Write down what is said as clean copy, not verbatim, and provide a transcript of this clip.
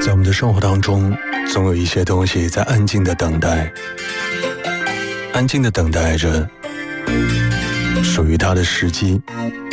在我们的生活当中，总有一些东西在安静的等待，安静的等待着属于它的时机。